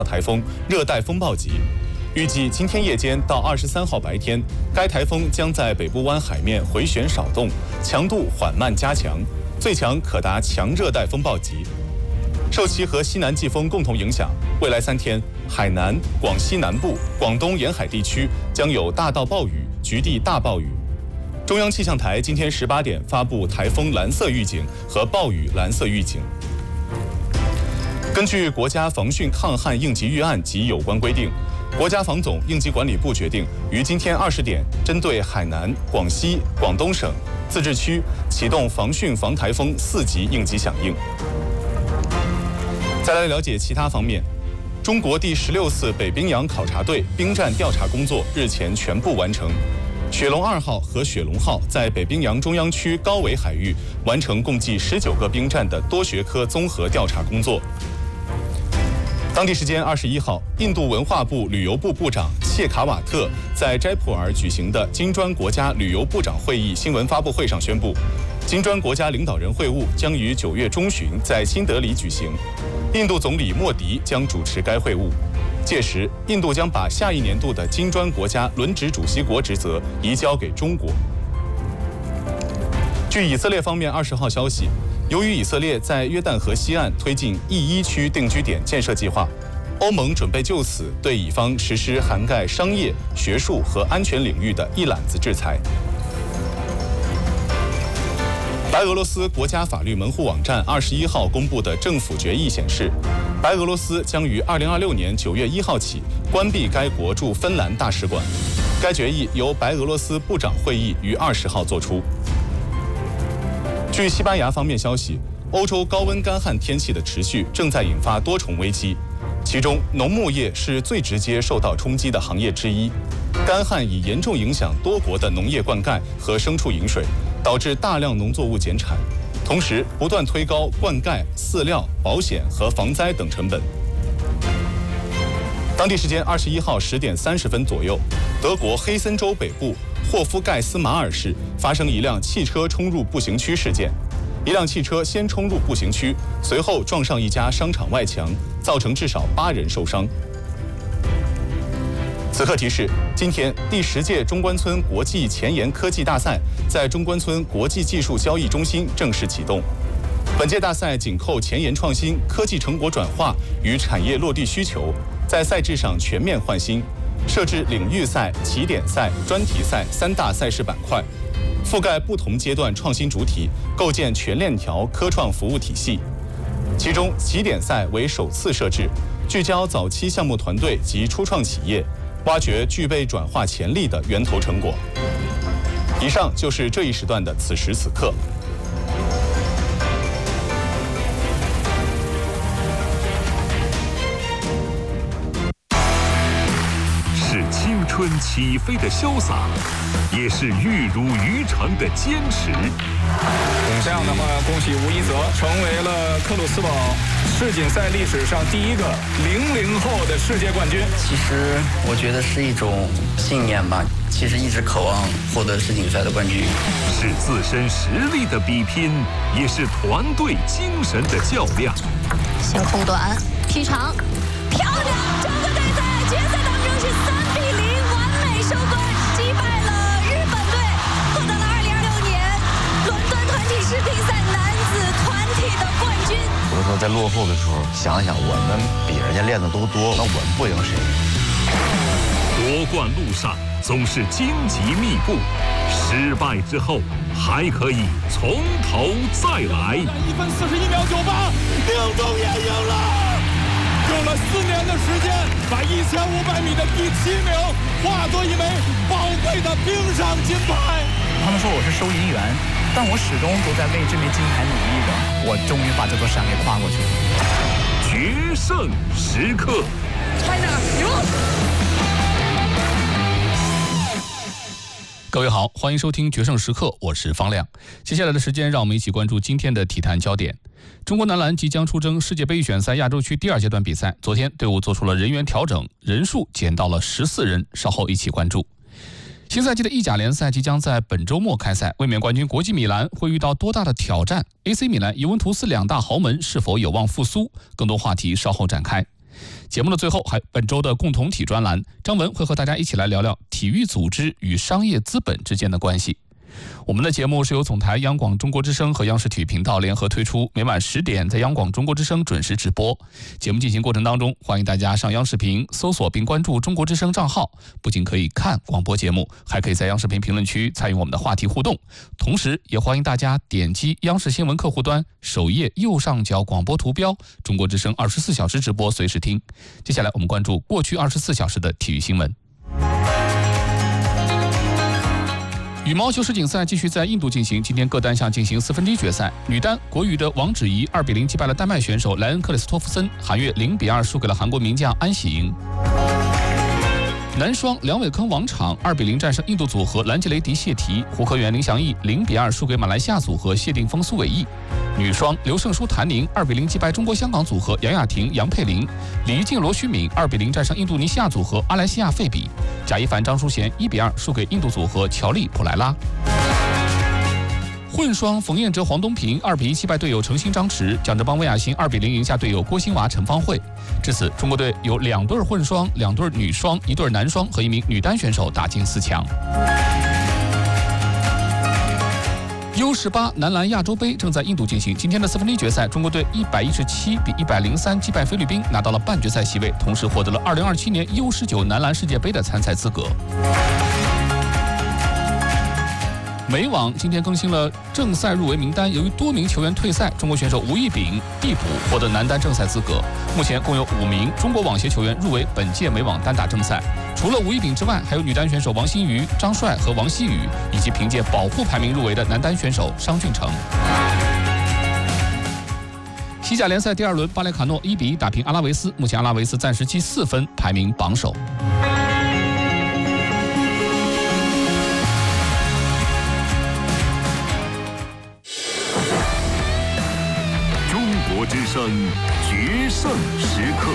台风热带风暴级。预计今天夜间到23号白天，该台风将在北部湾海面回旋少动，强度缓慢加强，最强可达强热带风暴级。受其和西南季风共同影响，未来3天，海南、广西南部、广东沿海地区将有大到暴雨、局地大暴雨。中央气象台今天18点发布台风蓝色预警和暴雨蓝色预警。根据国家防汛抗旱应急预案及有关规定，国家防总应急管理部决定于今天20点，针对海南、广西、广东省、自治区启动防汛防台风4级应急响应。再来了解其他方面，中国第16次北冰洋考察队冰战调查工作日前全部完成。雪龙2号和雪龙号在北冰洋中央区高纬海域完成共计19个冰站的多学科综合调查工作。当地时间21号，印度文化部旅游部部长谢卡瓦特在斋普尔举行的金砖国家旅游部长会议新闻发布会上宣布，金砖国家领导人会晤将于9月中旬在新德里举行，印度总理莫迪将主持该会晤。届时，印度将把下一年度的金砖国家轮值主席国职责移交给中国。据以色列方面20号消息，由于以色列在约旦河西岸推进E1区定居点建设计划，欧盟准备就此对以方实施涵盖商业、学术和安全领域的一揽子制裁。白俄罗斯国家法律门户网站21号公布的政府决议显示，白俄罗斯将于2026年9月1号起关闭该国驻芬兰大使馆。该决议由白俄罗斯部长会议于20号作出。据西班牙方面消息，欧洲高温干旱天气的持续正在引发多重危机，其中农牧业是最直接受到冲击的行业之一。干旱已严重影响多国的农业灌溉和牲畜饮水，导致大量农作物减产，同时不断推高灌溉、饲料、保险和防灾等成本。当地时间21号10点30分左右，德国黑森州北部霍夫盖斯马尔市发生一辆汽车冲入步行区事件，一辆汽车先冲入步行区，随后撞上一家商场外墙，造成至少8人受伤。此刻提示：今天第10届中关村国际前沿科技大赛在中关村国际技术交易中心正式启动。本届大赛紧扣前沿创新、科技成果转化与产业落地需求，在赛制上全面换新，设置领域赛、起点赛、专题赛3大赛事板块，覆盖不同阶段创新主体，构建全链条科创服务体系。其中，起点赛为首次设置，聚焦早期项目团队及初创企业，挖掘具备转化潜力的源头成果。以上就是这一时段的此时此刻。 是青春起飞的潇洒，也是玉如渔场的坚持。 这样的话，恭喜吴一泽成为了克鲁斯堡世锦赛历史上第一个00后的世界冠军。 其实我觉得是一种信念吧，其实一直渴望获得世锦赛的冠军。 是自身实力的比拼，也是团队精神的较量。 先空短，劈长，漂亮！整个队在决赛当中是3比0完美收官，击败了日本队，获得了2026年伦敦团体世乒赛男子团体的冠军。 有的时候在落后的时候，想想我们比人家练的都多，那我们不赢谁？ 夺冠路上总是荆棘密布，失败之后还可以从头再来。 1分41秒98，丁宗也赢了。用了4年的时间，把1500米的第7名化作一枚宝贵的冰上金牌。 他们说我是收银员，但我始终都在为这枚金牌努力着。我终于把这座山给跨过去了。 决胜时刻， 快点，赢！ 各位好，欢迎收听《决胜时刻》，我是方亮。接下来的时间，让我们一起关注今天的体坛焦点。中国男篮即将出征世界杯预选赛亚洲区第2阶段比赛，昨天队伍做出了人员调整，人数减到了14人，稍后一起关注。新赛季的意甲联赛即将在本周末开赛，卫冕冠军国际米兰会遇到多大的挑战 ？AC 米兰、尤文图斯2大豪门是否有望复苏？更多话题稍后展开。 节目的最后，本周的共同体专栏，张文会和大家一起来聊聊体育组织与商业资本之间的关系。我们的节目是由总台央广中国之声和央视体育频道联合推出，每晚10点在央广中国之声准时直播。节目进行过程当中，欢迎大家上央视频搜索并关注中国之声账号，不仅可以看广播节目，还可以在央视频评论区参与我们的话题互动。同时也欢迎大家点击央视新闻客户端首页右上角广播图标，中国之声24小时直播随时听。接下来我们关注过去24小时的体育新闻。羽毛球世锦赛继续在印度进行，今天各单项进行4分之一决赛。女单国羽的王芷怡2比0击败了丹麦选手莱恩克里斯托夫森，韩悦0比2输给了韩国名将安喜莹。男双梁伟铿王昶2比0战胜印度组合兰吉雷迪谢提，胡科元林祥义0比2输给马来西亚组合谢定峰苏伟毅。女双刘胜书谭宁2比0击败中国香港组合杨雅婷杨佩玲，李怡静罗虚敏2比0战胜印度尼西亚组合阿莱西亚费比，贾一凡张淑娴1比2输给印度组合乔丽普莱拉。混双冯彦哲黄东萍2比1击败队友程鑫张弛，蒋志邦魏亚欣2比0赢下队友郭欣娃陈芳慧。至此，中国队有2对混双、2对女双、1对男双和1名女单选手打进4强。U18 男篮亚洲杯正在印度进行，今天的4分之一决赛，中国队117比103击败菲律宾，拿到了半决赛席位，同时获得了2027年 U19 男篮世界杯的参赛资格。美网今天更新了正赛入围名单，由于多名球员退赛，中国选手吴亦丙递补获得男单正赛资格。目前共有5名中国网协球员入围本届美网单打正赛，除了吴亦丙之外，还有女单选手王欣瑜、张帅和王希雨，以及凭借保护排名入围的男单选手商俊成。西甲联赛第2轮，巴列卡诺1比1打平阿拉维斯，目前阿拉维斯暂时积4分，排名榜首。 之声决胜时刻，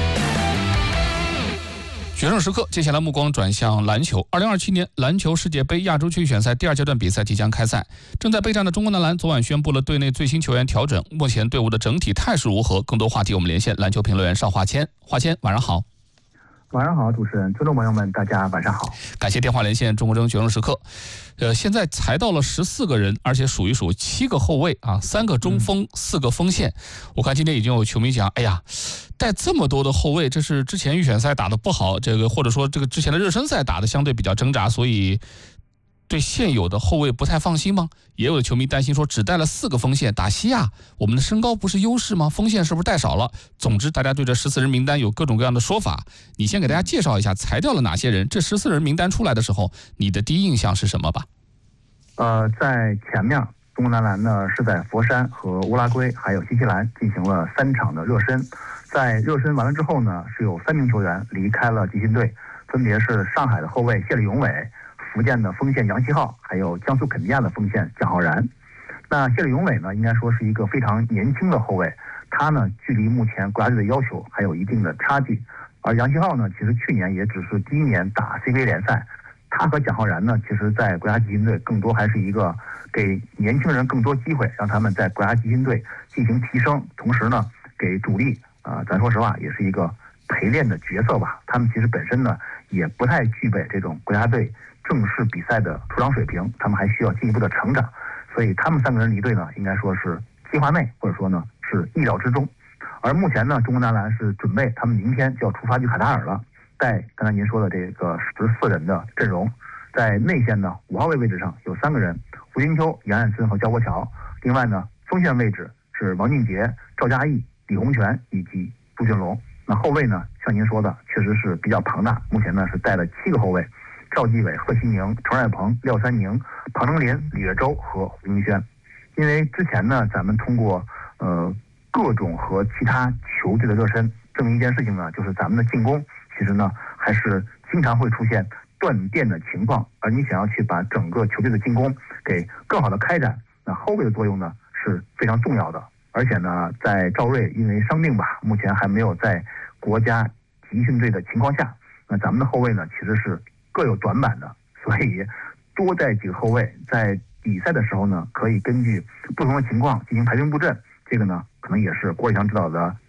决胜时刻，接下来目光转向篮球。2027年篮球世界杯亚洲区预选赛第2阶段比赛即将开赛，正在备战的中国男篮昨晚宣布了队内最新球员调整，目前队伍的整体态势如何？更多话题我们连线篮球评论员邵华谦。华谦，晚上好。 晚上好，主持人，听众朋友们，大家晚上好。 感谢电话连线中国之声决胜时刻。现在裁到了14个人，而且数一数7个后卫啊，3个中锋，4个锋线。我看今天已经有球迷讲，哎呀，带这么多的后卫，这是之前预选赛打得不好，或者说之前的热身赛打得相对比较挣扎，所以对现有的后卫不太放心吗？也有的球迷担心说，只带了4个锋线打西亚，我们的身高不是优势吗？锋线是不是带少了？总之，大家对这14人名单有各种各样的说法。你先给大家介绍一下裁掉了哪些人，这14人名单出来的时候，你的第一印象是什么吧？ 在前面，中国男篮呢是在佛山和乌拉圭还有新西兰进行了3场的热身。在热身完了之后呢，是有3名球员离开了集训队，分别是上海的后卫谢立永伟、福建的锋线杨希浩，还有江苏肯尼亚的锋线蒋浩然。那谢立永伟呢，应该说是一个非常年轻的后卫，他呢距离目前国家队的要求还有一定的差距。而杨希浩呢，其实去年也只是第1年打 CBA 联赛，他和蒋浩然呢，其实在国家集训队更多还是一个给年轻人更多机会，让他们在国家集训队进行提升，同时呢给主力咱说实话也是一个陪练的角色吧。他们其实本身呢也不太具备这种国家队正式比赛的出场水平，他们还需要进一步的成长，所以他们3个人离队呢，应该说是计划内，或者说呢是意料之中。而目前呢，中国男篮是准备他们明天就要出发去卡塔尔了，带刚才您说的这个14人的阵容。在内线呢5号位位置上有3个人，胡金秋、杨艳森和焦国桥。另外呢，锋线位置是王俊杰、赵嘉译、李洪权以及朱俊龙。那后卫呢，像您说的确实是比较庞大，目前呢是带了7个后卫，赵继伟、贺西宁、程迈鹏、廖三宁、庞成林、李月洲和胡英轩。因为之前呢，咱们通过各种和其他球队的热身，证明一件事情呢，就是咱们的进攻其实呢还是经常会出现断电的情况，而你想要去把整个球队的进攻给更好的开展，那后卫的作用呢是非常重要的。而且呢，在赵睿因为伤病吧，目前还没有在国家集训队的情况下，那咱们的后卫呢其实是各有短板的，所以多带几个后卫，在比赛的时候呢，可以根据不同的情况进行排兵布阵。这个呢，可能也是郭伟强指导的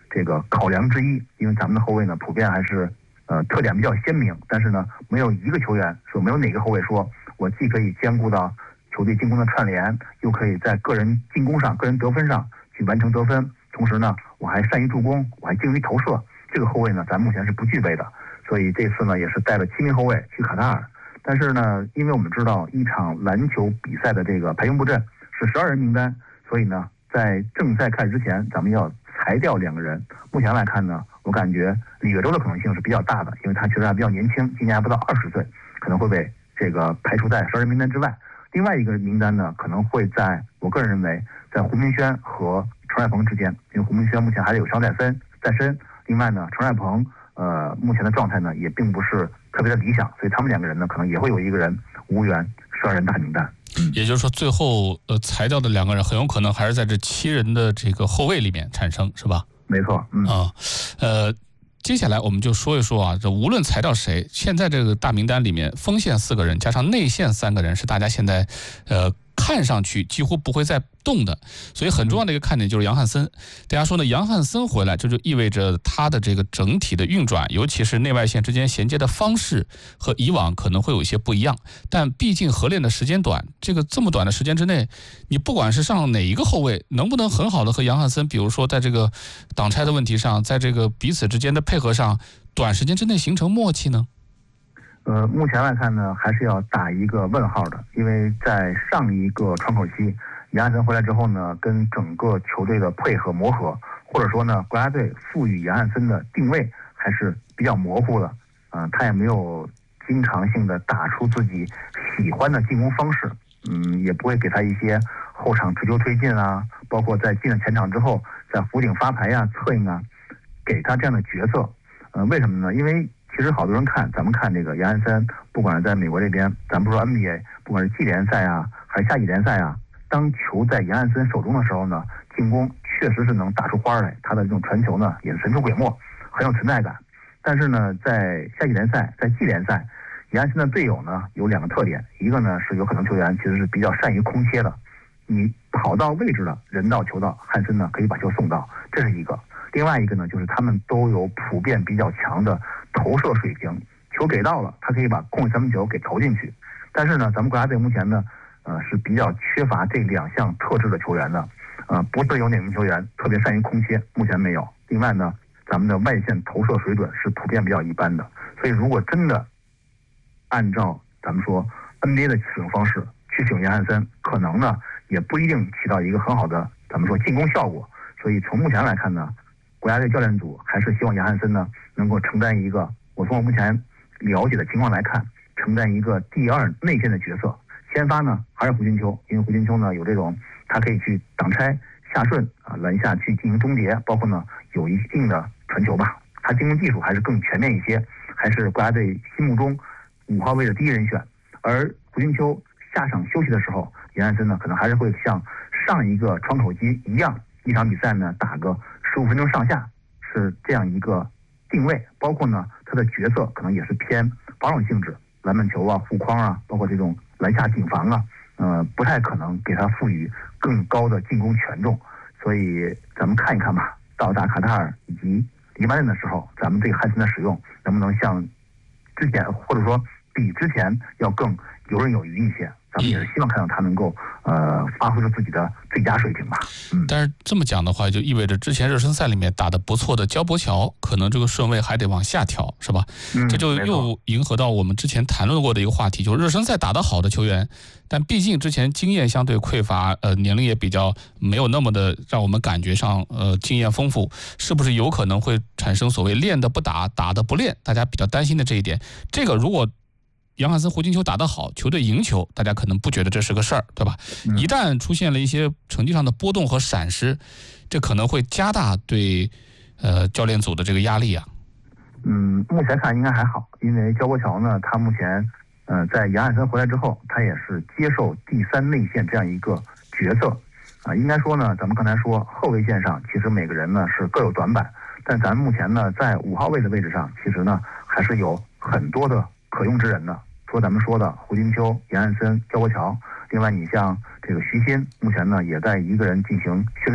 这个考量之一，因为咱们的后卫呢普遍还是特点比较鲜明，但是呢没有一个球员说，没有哪个后卫说我既可以兼顾到球队进攻的串联，又可以在个人进攻上、个人得分上去完成得分，同时呢我还善于助攻，我还精于投射。这个后卫呢咱目前是不具备的，所以这次呢也是带了7名后卫去卡塔尔。但是呢，因为我们知道一场篮球比赛的这个排兵布阵是12人名单，所以呢在正赛开始之前，咱们要裁掉2个人。目前来看呢，我感觉李跃洲的可能性是比较大的，因为他确实还比较年轻，今年还不到20岁，可能会被这个排除在12人名单之外。另外一个名单呢，可能会在我个人认为，在胡明轩和陈帅鹏之间，因为胡明轩目前还是有伤在身。另外呢，陈帅鹏目前的状态呢也并不是特别的理想，所以他们2个人呢可能也会有一个人无缘12人大名单。 也就是说，最后裁掉的2个人很有可能还是在这7人的这个后卫里面产生，是吧？ 没错， 接下来我们就说一说啊，这无论裁掉谁，现在这个大名单里面锋线4个人加上内线3个人是大家现在看上去几乎不会再动的，所以很重要的一个看点就是杨汉森。大家说呢，杨汉森回来，这就意味着他的这个整体的运转，尤其是内外线之间衔接的方式和以往可能会有一些不一样。但毕竟合练的时间短，这么短的时间之内，你不管是上哪一个后卫，能不能很好的和杨汉森，比如说在这个挡拆的问题上，在这个彼此之间的配合上，短时间之内形成默契呢？ 目前来看呢，还是要打一个问号的，因为在上一个窗口期，杨汉森回来之后呢，跟整个球队的配合磨合，或者说呢，国家队赋予杨汉森的定位还是比较模糊的，他也没有经常性的打出自己喜欢的进攻方式，也不会给他一些后场持球推进啊，包括在进了前场之后，在弧顶发牌呀、策应啊，给他这样的角色。为什么呢？因为其实好多人咱们看这个杨汉森，不管是在美国这边，咱不说 NBA， 不管是季联赛啊，还是夏季联赛啊，当球在杨汉森手中的时候呢，进攻确实是能打出花来，他的这种传球呢也是神出鬼没，很有存在感。但是呢，在夏季联赛、在季联赛，杨汉森的队友呢有2个特点，一个呢是有可能球员其实是比较善于空切的，你跑到位置了，人到球到，汉森呢可以把球送到，这是一个。另外一个呢，就是他们都有普遍比较强的投射水平，球给到了，他可以把空位3分球给投进去。但是呢，咱们国家队目前呢，是比较缺乏这2项特质的球员的，不是有哪名球员特别善于空切，目前没有。另外呢，咱们的外线投射水准是普遍比较一般的，所以如果真的按照咱们说 NBA 的使用方式去使用杨汉森，可能呢也不一定起到一个很好的咱们说进攻效果。所以从目前来看呢，国家队教练组还是希望杨汉森呢能够承担一个，我从我目前了解的情况来看，承担一个第2内线的角色。先发呢还是胡金秋，因为胡金秋呢有这种他可以去挡拆、下顺篮下去进行终结，包括呢有一定的传球吧，他进攻技术还是更全面一些，还是国家队心目中5号位的第1人选。而胡金秋下场休息的时候，杨汉森呢可能还是会像上一个窗口期一样，一场比赛呢打个15分钟上下，是这样一个定位。包括呢他的角色可能也是偏防守性质，篮板球啊、护框啊，包括这种篮下紧防啊，不太可能给他赋予更高的进攻权重。所以咱们看一看吧，到达卡塔尔以及黎巴嫩的时候，咱们这个汉森的使用能不能像之前，或者说比之前要更游刃有余一些。咱们也是希望看到他能够发挥出自己的最佳水平吧。 但是这么讲的话，就意味着之前热身赛里面打得不错的焦博乔，可能这个顺位还得往下调，是吧？这就又迎合到我们之前谈论过的一个话题，就是热身赛打得好的球员，但毕竟之前经验相对匮乏，年龄也比较没有那么的让我们感觉上经验丰富，是不是有可能会产生所谓练的不打，打的不练？大家比较担心的这一点，这个如果杨汉森、胡金秋打得好，球队赢球，大家可能不觉得这是个事儿，对吧？一旦出现了一些成绩上的波动和闪失，这可能会加大对教练组的这个压力啊。 目前看应该还好，因为焦博乔呢，他目前在杨汉森回来之后，他也是接受第3内线这样一个角色应该说呢，咱们刚才说后卫线上其实每个人呢是各有短板，但咱们目前呢在5号位的位置上，其实呢还是有很多的可用之人的。说咱们说的胡金秋、杨汉森、焦博乔，另外你像这个徐新，目前呢也在一个人进行训练，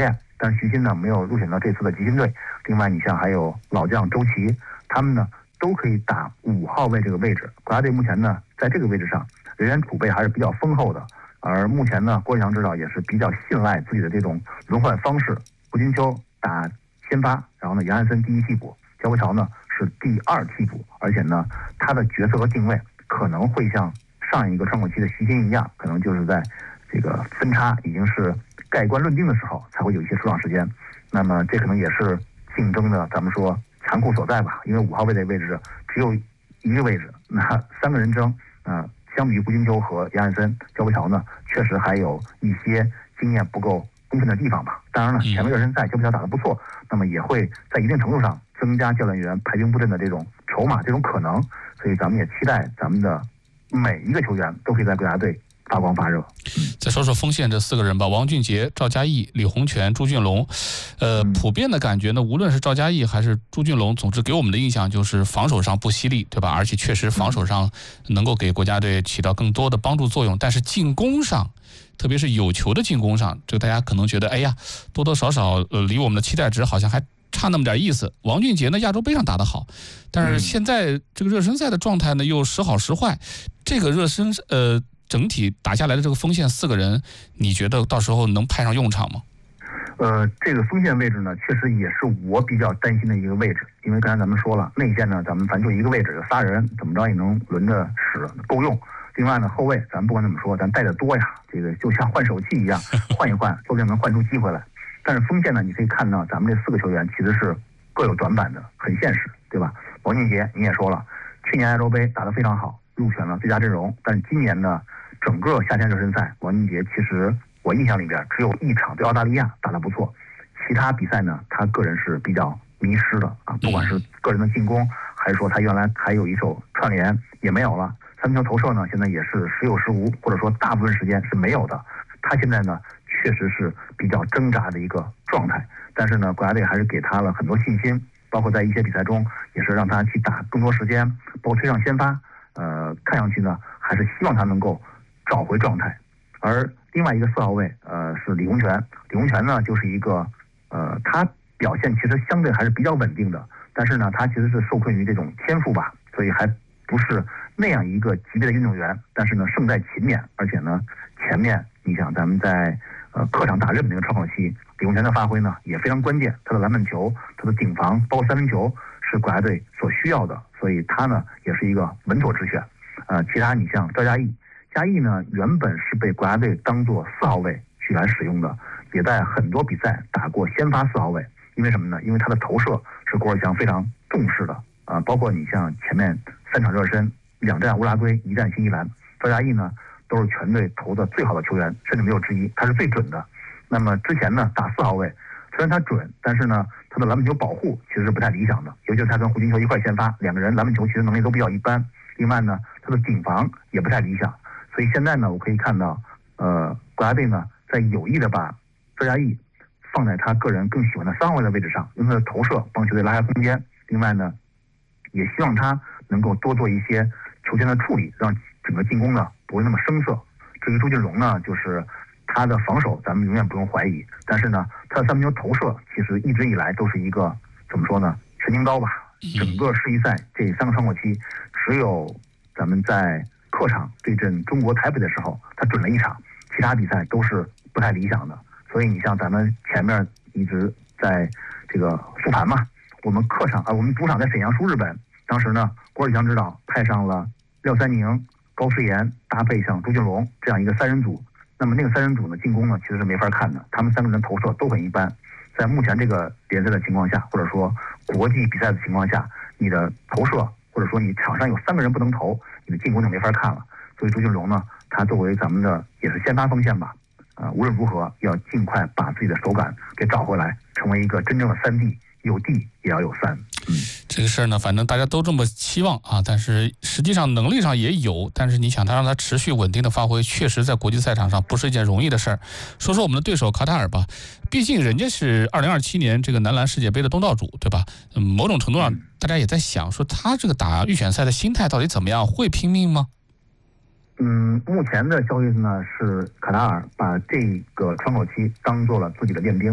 但是徐新呢没有入选到这次的集训队。另外，你像还有老将周琦，他们呢都可以打5号位这个位置。国家队目前呢在这个位置上人员储备还是比较丰厚的，而目前呢郭志强指导也是比较信赖自己的这种轮换方式。胡金秋打先发，然后呢杨安森第1替补，肖国乔呢是第2替补，而且呢他的角色和定位可能会像上一个窗口期的徐新一样，可能就是在这个分差已经是盖棺论定的时候才会有一些出场时间。那么这可能也是竞争的咱们说残酷所在吧，因为5号位的位置只有一个位置，那3个人争相比于胡金秋和杨安森，肖国乔呢确实还有一些经验不够充分的地方吧。当然了，前面热身赛肖国乔打得不错，那么也会在一定程度上增加教练员排兵布阵的这种筹码，这种可能。所以咱们也期待咱们的每一个球员都可以在国家队发光发热。 再说说锋线这4个人吧，王俊杰、赵嘉译、李洪权、朱俊龙。普遍的感觉呢，无论是赵嘉译还是朱俊龙，总之给我们的印象就是防守上不犀利，对吧？而且确实防守上能够给国家队起到更多的帮助作用，但是进攻上，特别是有球的进攻上，这个大家可能觉得，哎呀，多多少少离我们的期待值好像还差那么点意思。王俊杰呢，亚洲杯上打得好，但是现在这个热身赛的状态呢又时好时坏。这个热身整体打下来的这个锋线4个人，你觉得到时候能派上用场吗？ 这个锋线位置呢，确实也是我比较担心的一个位置，因为刚才咱们说了，内线呢，咱们反正就一个位置，有3人，怎么着也能轮着使，够用。另外呢，后卫咱不管怎么说，咱带的多呀，这个就像换手气一样，换一换，说不定能换出机会来。但是锋线呢，你可以看到咱们这4个球员其实是各有短板的，很现实，对吧？王俊杰你也说了，去年亚洲杯打得非常好，入选了最佳阵容，但今年呢，整个夏天热身赛，王俊杰其实我印象里边只有1场对澳大利亚打得不错，其他比赛呢，他个人是比较迷失的啊，不管是个人的进攻，还是说他原来还有一手串联也没有了，3分球投射呢，现在也是时有时无，或者说大部分时间是没有的。他现在呢，确实是比较挣扎的一个状态，但是呢，国家队还是给他了很多信心，包括在一些比赛中也是让他去打更多时间，包括推上先发，看上去呢还是希望他能够找回状态。而另外一个4号位，是李洪权。李洪权呢，就是一个，他表现其实相对还是比较稳定的，但是呢，他其实是受困于这种天赋吧，所以还不是那样一个级别的运动员。但是呢，胜在勤勉，而且呢，前面你想咱们在客场打日本那个窗口期，李洪权的发挥呢也非常关键，他的篮板球、他的顶防，包括3分球是国家队所需要的，所以他呢也是一个稳妥之选。其他你像赵嘉译。嘉译呢，原本是被国家队当作4号位去来使用的，也在很多比赛打过先发4号位。因为什么呢？因为他的投射是郭尔强非常重视的包括你像前面3场热身，2战乌拉圭，1战新西兰，赵嘉译呢都是全队投的最好的球员，甚至没有之一，他是最准的。那么之前呢打4号位，虽然他准，但是呢他的篮板球保护其实是不太理想的，尤其是他跟胡金秋一块先发，2个人篮板球其实能力都比较一般。另外呢，他的顶防也不太理想。所以现在呢，我可以看到，国家队呢在有意的把赵嘉译放在他个人更喜欢的3号位的位置上，用他的投射帮球队拉开空间。另外呢，也希望他能够多做一些球权的处理，让整个进攻呢不会那么生涩。至于朱俊龙呢，就是他的防守咱们永远不用怀疑，但是呢，他的3分球投射其实一直以来都是一个怎么说呢，神经刀吧。整个世预赛这3个窗口期，只有咱们在客场对阵中国台北的时候，他准了1场，其他比赛都是不太理想的。所以你像咱们前面一直在这个复盘嘛，我们客场我们主场在沈阳输日本，当时呢，郭志强指导派上了廖三宁、高诗岩，搭配上朱俊龙这样一个3人组。那么那个3人组呢，进攻呢其实是没法看的，他们3个人投射都很一般。在目前这个联赛的情况下，或者说国际比赛的情况下，你的投射或者说你场上有3个人不能投，你的进攻就没法看了。所以朱俊龙呢，他作为咱们的也是先发锋线吧，无论如何要尽快把自己的手感给找回来，成为一个真正的3D，有地也要有3。 这个事儿呢，反正大家都这么期望啊，但是实际上能力上也有，但是你想他让他持续稳定的发挥，确实在国际赛场上不是一件容易的事儿。说说我们的对手卡塔尔吧，毕竟人家是2027年这个男篮世界杯的东道主，对吧？某种程度上，大家也在想说他这个打预选赛的心态到底怎么样，会拼命吗？ 目前的消息呢是卡塔尔把这个窗口期当做了自己的练兵，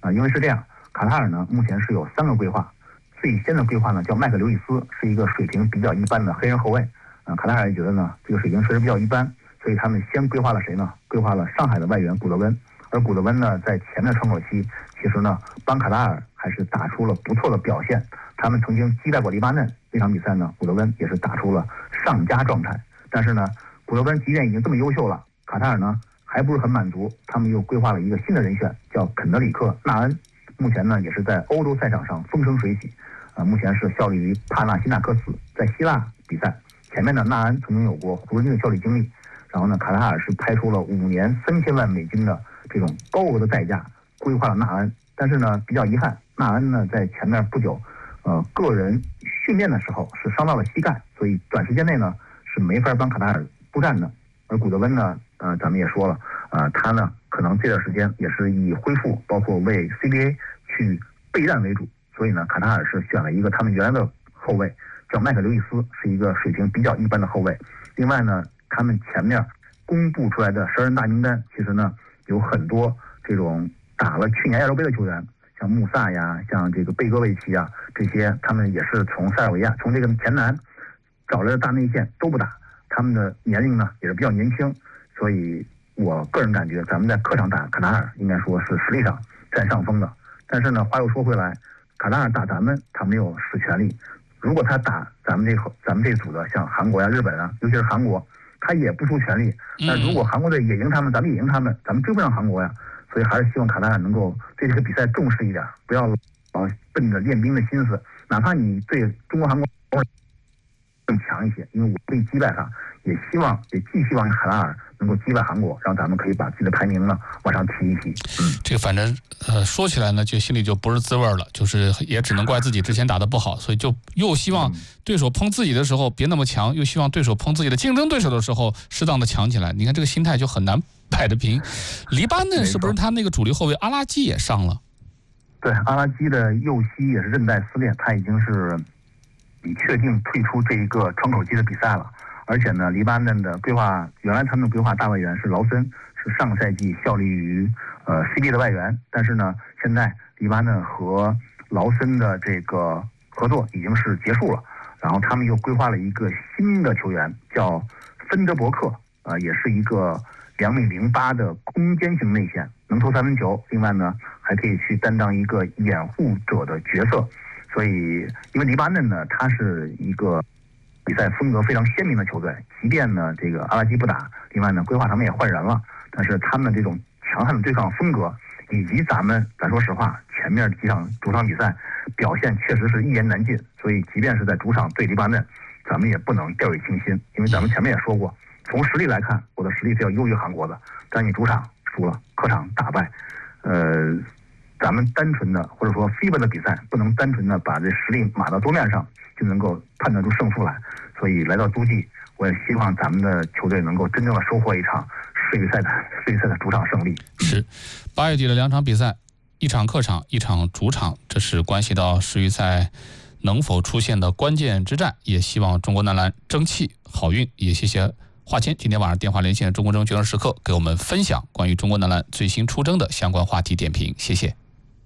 因为是这样，卡塔尔呢目前是有3个规划，最先的规划呢叫麦克刘易斯，是一个水平比较一般的黑人后卫。卡塔尔也觉得呢这个水平确实比较一般，所以他们先规划了谁呢？规划了上海的外援古德温。而古德温呢在前面窗口期其实呢帮卡塔尔还是打出了不错的表现，他们曾经击败过黎巴嫩，这场比赛呢古德温也是打出了上佳状态。但是呢古德温即便已经这么优秀了，卡塔尔呢还不是很满足，他们又规划了一个新的人选，叫肯德里克·纳恩。目前呢也是在欧洲赛场上风生水起，目前是效力于帕纳辛纳克斯，在希腊比赛。前面的纳恩曾经有过湖人队的效力经历，然后呢卡塔尔是拍出了5年3000万美金的这种高额的代价规划了纳恩。但是呢比较遗憾，纳恩呢在前面不久个人训练的时候是伤到了膝盖，所以短时间内呢是没法帮卡塔尔出战的。而古德温呢咱们也说了，他呢可能这段时间也是以恢复包括为 CBA 去备战为主，所以呢卡塔尔是选了一个他们原来的后卫叫麦克刘易斯，是一个水平比较一般的后卫。另外呢他们前面公布出来的12人大名单，其实呢有很多这种打了去年亚洲杯的球员，像穆萨呀，像这个贝戈维奇啊，这些他们也是从塞尔维亚从这个前南找来的大内线都不打，他们的年龄呢也是比较年轻，所以我个人感觉咱们在客场打卡塔尔应该说是实力上占上风的。但是呢话又说回来，卡塔尔打咱们他没有使全力，如果他打咱们这组的像韩国呀、日本啊，尤其是韩国，他也不出全力。那如果韩国队也赢他们，咱们也赢他们，咱们追不上韩国呀。所以还是希望卡塔尔能够对这个比赛重视一点，不要奔着练兵的心思，哪怕你对中国、韩国更强一些，因为我可以击败他，也寄希望卡塔尔能够击败韩国，让咱们可以把自己的排名呢往上提一提。 这个反正说起来呢，就心里就不是滋味了，就是也只能怪自己之前打得不好，所以就又希望对手碰自己的时候别那么强，又希望对手碰自己的竞争对手的时候适当的强起来。你看这个心态就很难摆得平。黎巴嫩是不是他那个主力后卫阿拉基也上了？ 对，阿拉基的右膝也是韧带撕裂，他已经是确定退出这一个窗口期的比赛了。而且呢，黎巴嫩的规划原来他们规划大外援是劳森，是上个赛季效力于CBA 的外援，但是呢，现在黎巴嫩和劳森的这个合作已经是结束了，然后他们又规划了一个新的球员叫芬德伯克，也是一个2.08米的空间型内线，能投3分球，另外呢还可以去担当一个掩护者的角色。所以因为黎巴嫩呢它是一个比赛风格非常鲜明的球队，即便呢这个阿拉基不打，另外呢规划他们也换人了，但是他们这种强悍的对抗风格以及咱说实话前面几场主场比赛表现确实是一言难尽，所以即便是在主场对黎巴嫩，咱们也不能掉以轻心，因为咱们前面也说过，从实力来看我的实力是要优于韩国的，但你主场输了，客场打败，咱们单纯的或者说 FIBA 的比赛不能单纯的把这实力码到桌面上就能够判断出胜负来，所以来到洲际，我也希望咱们的球队能够真正的收获一场世预赛的主场胜利。 是8月底的2场比赛，一场客场，一场主场，这是关系到世预赛能否出现的关键之战，也希望中国男篮争气好运。也谢谢华谦今天晚上电话连线中国争决胜时刻，给我们分享关于中国男篮最新出征的相关话题点评，谢谢。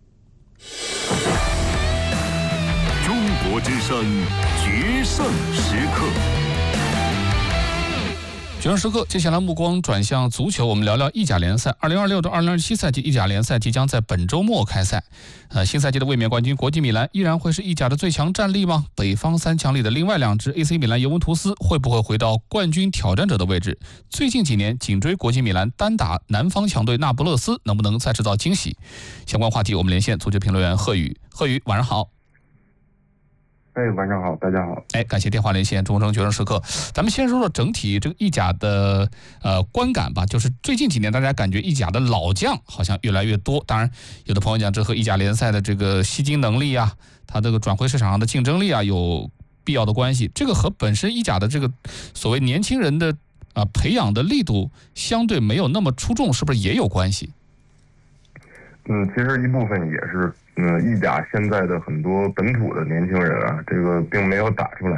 中国之声决胜时刻。 决胜时刻，接下来目光转向足球，我们聊聊意甲联赛。2026到2027赛季意甲联赛即将在本周末开赛。新赛季的卫冕冠军国际米兰依然会是意甲的最强战力吗？北方3强里的另外2支 AC 米兰、尤文图斯会不会回到冠军挑战者的位置？最近几年紧追国际米兰单打南方强队那不勒斯，能不能再制造惊喜？相关话题我们连线足球评论员贺宇。贺宇，晚上好。 晚上好，大家好。 感谢电话连线中国争决胜时刻。咱们先说说整体这个意甲的观感吧，就是最近几年大家感觉意甲的老将好像越来越多。当然，有的朋友讲这和意甲联赛的这个吸金能力啊，它这个转会市场上的竞争力啊有必要的关系。这个和本身意甲的这个所谓年轻人的培养的力度相对没有那么出众，是不是也有关系？ 其实一部分也是，意甲现在的很多本土的年轻人啊，这个并没有打出来。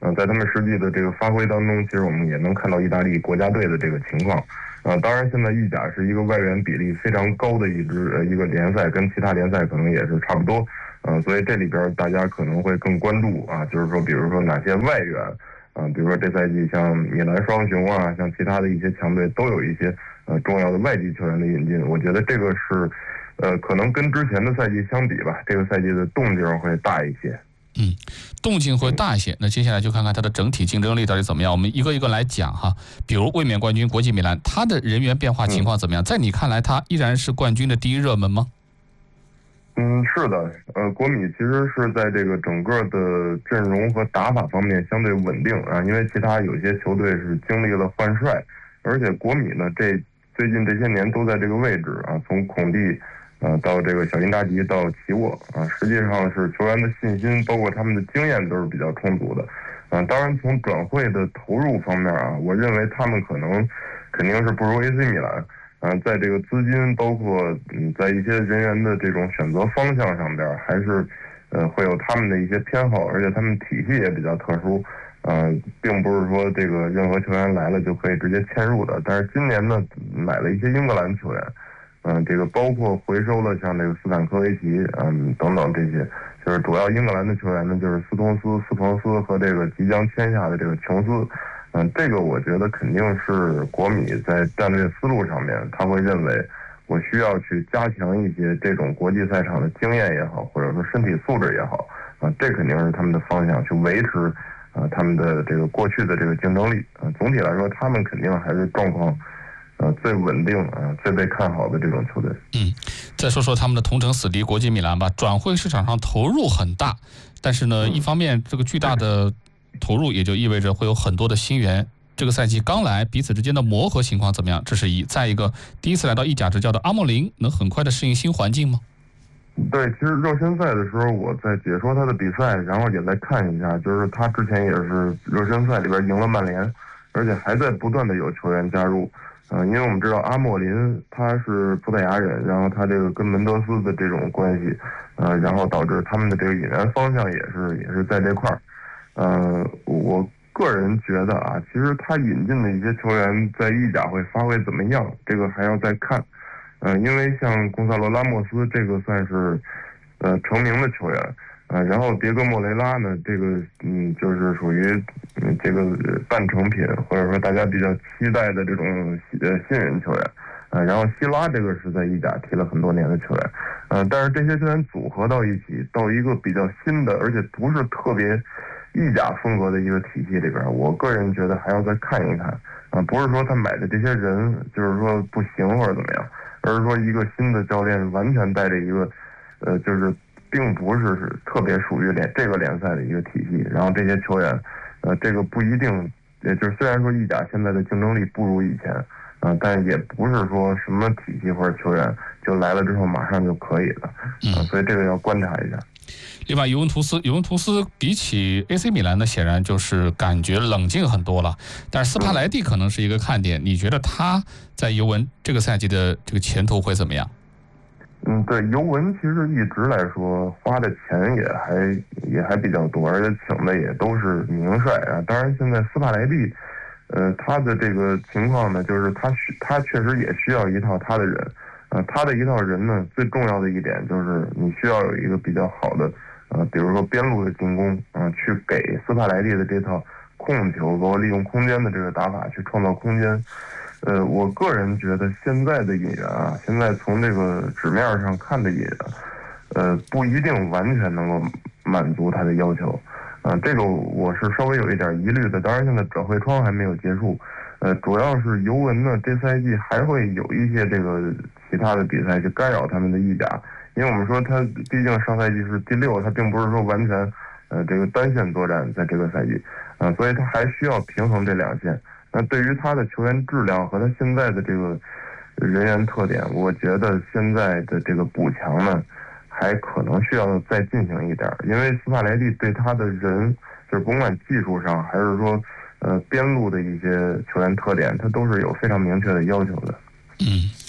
在他们实际的这个发挥当中，其实我们也能看到意大利国家队的这个情况。当然现在意甲是一个外援比例非常高的一个联赛，跟其他联赛可能也是差不多。所以这里边大家可能会更关注啊，就是说比如说哪些外援比如说这赛季像米兰双雄啊，像其他的一些强队都有一些重要的外籍球员的引进。我觉得这个是可能跟之前的赛季相比吧，这个赛季的动静会大一些。 动静会大一些。那接下来就看看它的整体竞争力到底怎么样。我们一个一个来讲哈。比如卫冕冠军国际米兰，它的人员变化情况怎么样？在你看来，它依然是冠军的第一热门吗？ 是的，国米其实是在这个整个的阵容和打法方面相对稳定啊，因为其他有些球队是经历了换帅，而且国米呢，最近这些年都在这个位置啊，从孔蒂到这个小因扎吉到齐沃啊，实际上是球员的信心，包括他们的经验都是比较充足的。当然从转会的投入方面啊，我认为他们肯定是不如 AC 米兰。在这个资金，包括在一些人员的这种选择方向上边，还是会有他们的一些偏好，而且他们体系也比较特殊，并不是说这个任何球员来了就可以直接迁入的。但是今年呢，买了一些英格兰球员，这个包括回收了像这个斯坦科维奇，等等这些，就是主要英格兰的球员呢，就是斯通斯、斯彭斯和这个即将签下的这个琼斯。这个我觉得肯定是国米在战略思路上面，他会认为我需要去加强一些这种国际赛场的经验也好，或者说身体素质也好，这肯定是他们的方向，去维持他们的这个过去的这个竞争力。总体来说，他们肯定还是状况最稳定最被看好的这种球队。 再说说他们的同城死敌国际米兰吧，转会市场上投入很大，但是呢，一方面这个巨大的投入也就意味着会有很多的新援。这个赛季刚来，彼此之间的磨合情况怎么样？这是一。再一个，第一次来到意甲执教的阿莫林能很快的适应新环境吗？ 对，其实热身赛的时候我在解说他的比赛，然后也在看一下，就是他之前也是热身赛里边赢了曼联，而且还在不断的有球员加入。因为我们知道阿莫林他是葡萄牙人，然后他这个跟门德斯的这种关系，然后导致他们的这个引援方向也是在这块儿。我个人觉得啊，其实他引进的一些球员在意甲会发挥怎么样，这个还要再看。因为像贡萨罗拉莫斯这个算是成名的球员，然后迭戈莫雷拉呢，这个就是属于这个半成品，或者说大家比较期待的这种新人球员。然后希拉这个是在意甲踢了很多年的球员，但是这些球员组合到一起，到一个比较新的，而且不是特别意甲风格的一个体系里边，我个人觉得还要再看一看不是说他买的这些人就是说不行或者怎么样，而是说一个新的教练完全带着一个就是并不是特别属于这个联赛的一个体系，然后这些球员这个不一定，也就是虽然说意甲现在的竞争力不如以前但也不是说什么体系或者球员就来了之后马上就可以了所以这个要观察一下。 另外，尤文图斯比起 AC 米兰呢，显然就是感觉冷静很多了。但是斯帕莱蒂可能是一个看点，你觉得他在尤文这个赛季的这个前途会怎么样？ 对，尤文其实一直来说花的钱也还比较多，而且请的也都是名帅当然，现在斯帕莱蒂，他的这个情况呢，就是他确实也需要一套他的人，他的一套人呢，最重要的一点就是你需要有一个比较好的。比如说边路的进攻去给斯帕莱蒂的这套控球和利用空间的这个打法去创造空间。我个人觉得现在的引援现在从这个纸面上看的引援，不一定完全能够满足他的要求。这个我是稍微有一点疑虑的。当然，现在转会窗还没有结束，主要是尤文呢，这赛季还会有一些这个其他的比赛去干扰他们的意甲。因为我们说他毕竟上赛季是第6，他并不是说完全这个单线作战在这个赛季所以他还需要平衡这两线。那对于他的球员质量和他现在的这个人员特点，我觉得现在的这个补强呢，还可能需要再进行一点，因为斯帕莱蒂对他的人，就是甭管技术上还是说边路的一些球员特点，他都是有非常明确的要求的。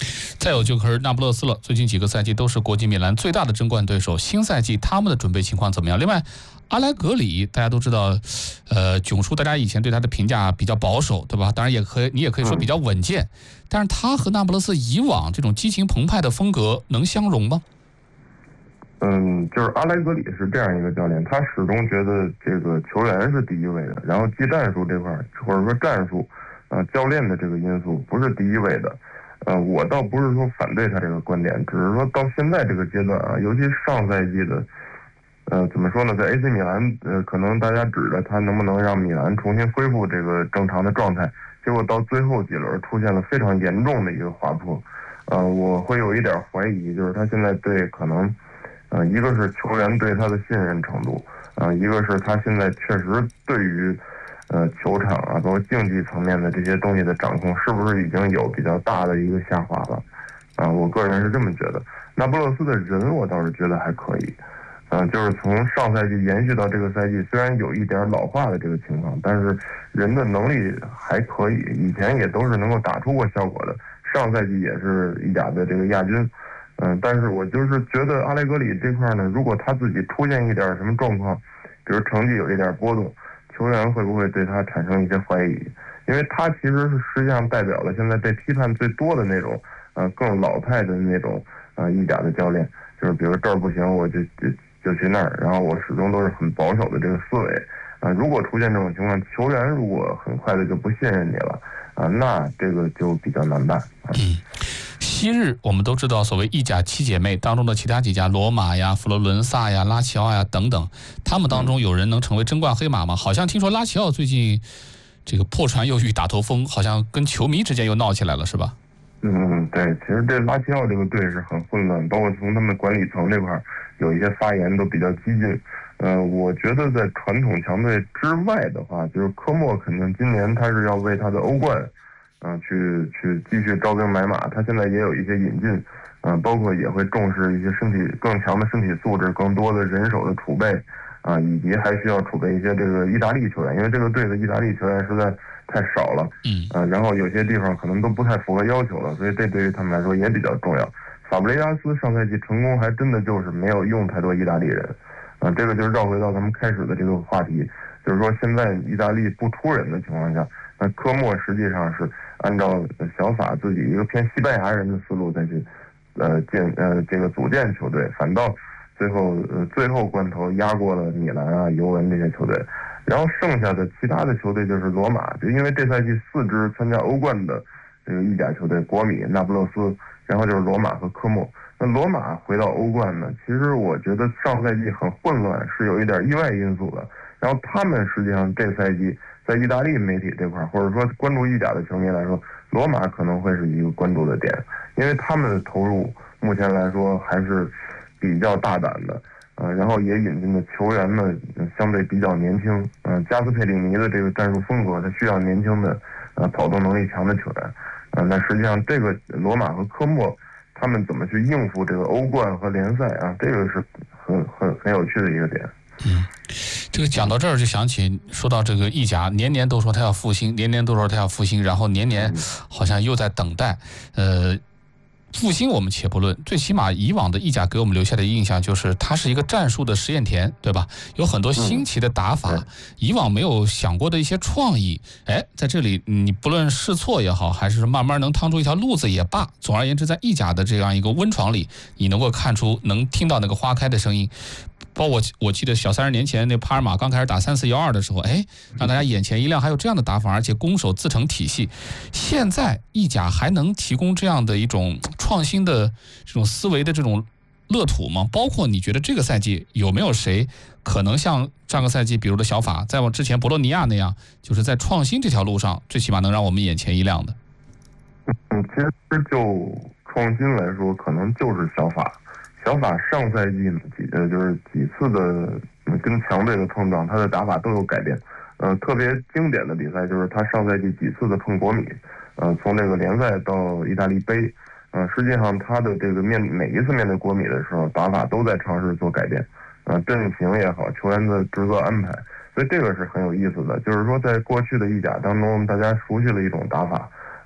再有就是那不勒斯了，最近几个赛季都是国际米兰最大的争冠对手，新赛季他们的准备情况怎么样？另外，阿莱格里大家都知道，囧叔大家以前对他的评价比较保守，对吧？当然你也可以说比较稳健，但是他和那不勒斯以往这种激情澎湃的风格能相容吗？ 就是阿莱格里是这样一个教练，他始终觉得这个球员是第一位的，然后技战术这块或者说战术，教练的这个因素不是第一位的。我倒不是说反对他这个观点，只是说到现在这个阶段啊，尤其上赛季的，怎么说呢，在 AC 米兰，可能大家指着他能不能让米兰重新恢复这个正常的状态，结果到最后几轮出现了非常严重的一个滑坡。我会有一点怀疑，就是他现在对可能，一个是球员对他的信任程度，一个是他现在确实对于球场啊，包括竞技层面的这些东西的掌控，是不是已经有比较大的一个下滑了？我个人是这么觉得。那不勒斯的人，我倒是觉得还可以。就是从上赛季延续到这个赛季，虽然有一点老化的这个情况，但是人的能力还可以，以前也都是能够打出过效果的。上赛季也是意甲的这个亚军。但是我就是觉得阿莱格里这块呢，如果他自己出现一点什么状况，比如成绩有一点波动，球员会不会对他产生一些怀疑？因为他其实是实际上代表了现在被批判最多的那种，更老派的那种，意甲的教练，就是比如这儿不行，我就去那儿，然后我始终都是很保守的这个思维。如果出现这种情况，球员如果很快的就不信任你了，那这个就比较难办。 昔日我们都知道，所谓意甲七姐妹当中的其他几家，罗马呀、佛罗伦萨呀、拉齐奥呀等等，他们当中有人能成为争冠黑马吗？好像听说拉齐奥最近这个破传又遇打头风，好像跟球迷之间又闹起来了，是吧？ 对，其实这拉齐奥这个队是很混乱，包括从他们管理层这块有一些发言都比较激进。我觉得在传统强队之外的话，就是科莫肯定今年他是要为他的欧冠。去继续招兵买马，他现在也有一些引进，包括也会重视一些更强的身体素质，更多的人手的储备，以及还需要储备一些这个意大利球员，因为这个队的意大利球员实在太少了，然后有些地方可能都不太符合要求了，所以这对于他们来说也比较重要。法布雷加斯上赛季成功还真的就是没有用太多意大利人，这个就绕回到咱们开始的这个话题，就是说现在意大利不出人的情况下，那科莫实际上是按照小法自己一个偏西班牙人的思路再去这个组建球队，反倒最后关头压过了米兰啊、尤文这些球队，然后剩下的其他的球队就是罗马，就因为这赛季4支参加欧冠的这个意甲球队，国米、那不勒斯，然后就是罗马和科莫。那罗马回到欧冠呢，其实我觉得上赛季很混乱，是有一点意外因素的。然后他们实际上这赛季在意大利媒体这块，或者说关注意甲的球迷来说，罗马可能会是一个关注的点，因为他们的投入目前来说还是比较大胆的，然后也引进的球员呢相对比较年轻，加斯佩里尼的这个战术风格，他需要年轻的跑动能力强的球员，那实际上这个罗马和科莫他们怎么去应付这个欧冠和联赛啊，这个是很有趣的一个点。 这个讲到这儿就想起，说到这个意甲，年年都说他要复兴，年年都说他要复兴，然后年年好像又在等待。复兴我们且不论，最起码以往的意甲给我们留下的印象就是它是一个战术的实验田，对吧？有很多新奇的打法，以往没有想过的一些创意。在这里你不论试错也好，还是慢慢能趟出一条路子也罢，总而言之，在意甲的这样一个温床里，你能够看出，能听到那个花开的声音。包括我记得小30年前那帕尔马刚开始打3-4-1-2的时候，让大家眼前一亮，还有这样的打法，而且攻守自成体系。现在意甲还能提供这样的一种创新的这种思维的这种乐土吗？包括你觉得这个赛季有没有谁可能像上个赛季比如的小法，在我之前博洛尼亚那样，就是在创新这条路上最起码能让我们眼前一亮的？ 其实就创新来说，可能就是小法。小法上赛季就是几次的跟强队的碰撞，他的打法都有改变。特别经典的比赛就是他上赛季几次的碰国米，从这个联赛到意大利杯，实际上他的这个每一次面对国米的时候，打法都在尝试做改变，阵型也好，球员的职责安排，所以这个是很有意思的。就是说，在过去的意甲当中，大家熟悉了一种打法，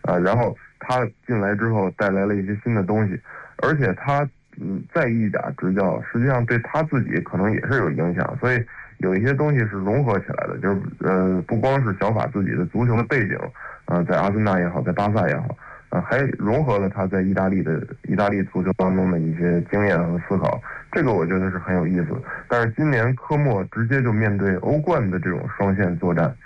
然后他进来之后带来了一些新的东西，而且他在意甲执教，实际上对他自己可能也是有影响，所以有一些东西是融合起来的，就是不光是小法自己的足球的背景，在阿森纳也好，在巴萨也好，还融合了他在意大利足球当中的一些经验和思考，这个我觉得是很有意思。但是今年科莫直接就面对欧冠的这种双线作战，